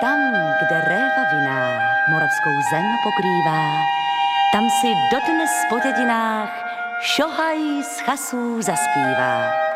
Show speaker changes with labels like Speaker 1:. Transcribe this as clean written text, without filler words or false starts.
Speaker 1: Tam, kde réva vinná moravskou zem pokrývá, tam si dodnes po dědinách šohaj z chasů zaspívá.